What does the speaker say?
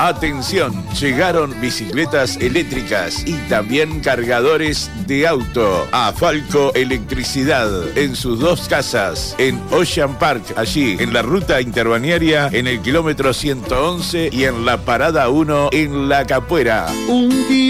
Atención, llegaron bicicletas eléctricas y también cargadores de auto. A Falco Electricidad, en sus dos casas, en Ocean Park, allí en la ruta interbalnearia, en el kilómetro 111 y en la parada 1 en La Capuera. Un día